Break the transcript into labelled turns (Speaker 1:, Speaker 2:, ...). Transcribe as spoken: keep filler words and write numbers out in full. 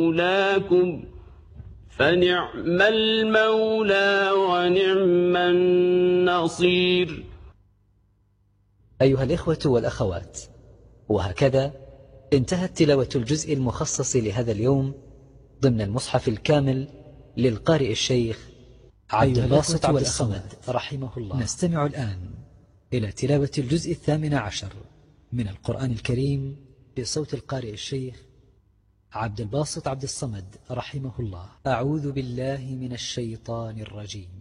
Speaker 1: مولاكم فنعم المولى ونعم النصير.
Speaker 2: أيها الإخوة والأخوات، وهكذا انتهت تلاوة الجزء المخصص لهذا اليوم ضمن المصحف الكامل للقارئ الشيخ عبد الباسط عبد الصمد رحمه الله. نستمع الآن إلى تلاوة الجزء الثامن عشر من القرآن الكريم بصوت القارئ الشيخ عبد الباسط عبد الصمد رحمه الله. أعوذ بالله من الشيطان الرجيم.